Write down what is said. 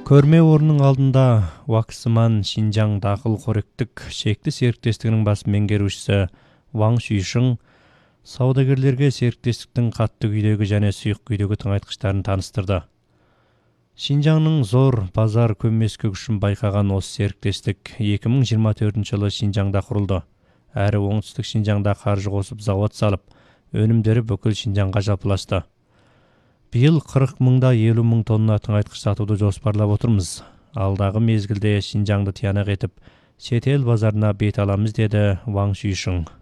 Көрме орнының алдында Ваксыман Шинжаң дақыл қоректік шекті серіктестігінің бас меңгерушісі Ваң Шүйшың саудагерлерге серіктестіктің қатты күйдегі және сұйық күйдегі тыңайтқыштарын таныстырды. Шинжаңның зор базар көмескі күшін байқаған осы серіктестік 2024 жылы Шинжаңда құрылды. Әрі оңтүстік Шинжаңда қаржы қосып завод салып, өнімдері бүкіл Шинжаңға жалпыласты. Биыл 40 мыңда 50 мың тонна тыңайтқыш сатуды жоспарлап отырмыз. Алдағы мезгілде Шинжаңды тиянақ етіп, шетел базарына бет аламыз, деді Ваң Шүйшың.